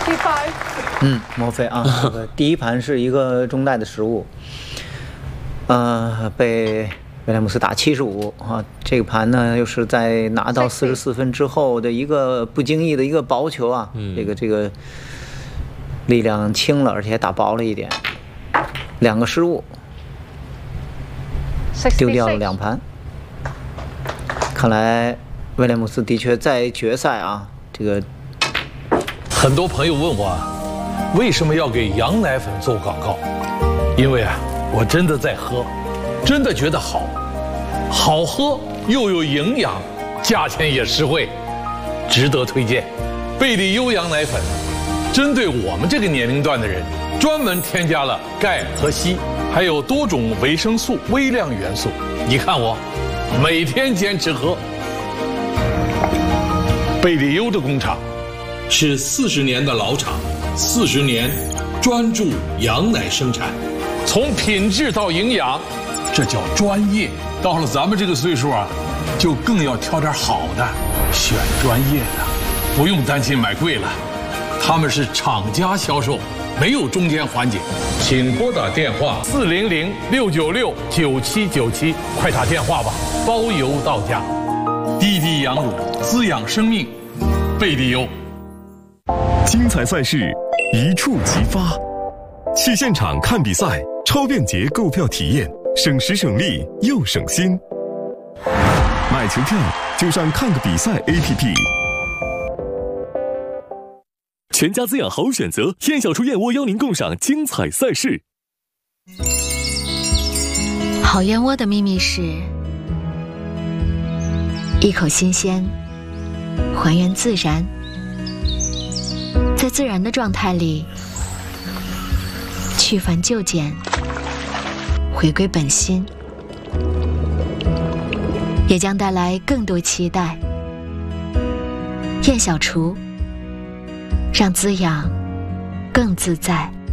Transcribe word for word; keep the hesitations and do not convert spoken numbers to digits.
forty-five。 嗯，莫非啊？这个第一盘是一个中袋的失误，呃，被威廉姆斯打七十五啊。这个盘呢，又是在拿到四十四分之后的一个不经意的一个薄球啊， 嗯、 这个这个力量轻了，而且还打薄了一点，两个失误，丢掉了两盘。看来威廉姆斯的确在决赛啊，这个很多朋友问我，为什么要给羊奶粉做广告？因为啊，我真的在喝，真的觉得好，好喝又有营养，价钱也实惠，值得推荐。贝利优羊奶粉，针对我们这个年龄段的人，专门添加了钙和硒，还有多种维生素、微量元素。你看我，每天坚持喝。贝利优的工厂是四十年的老厂，四十年专注羊奶生产，从品质到营养，这叫专业。到了咱们这个岁数啊，就更要挑点好的，选专业的，不用担心买贵了。他们是厂家销售，没有中间环节。请拨打电话四零零六九六九七九七，快打电话吧，包邮到家。滴滴羊乳滋养生命，贝利优。 精彩赛事一触即发，去现场看比赛，超便捷购票体验，省时省力又省心。买球票就上看个比赛 A P P。全家滋养好选择，燕小厨燕窝邀您共赏精彩赛事。 好燕窝的秘密是一口新鲜，还原自然，在自然的状态里去繁就简，回归本心，也将带来更多期待。燕小厨，让滋养更自在。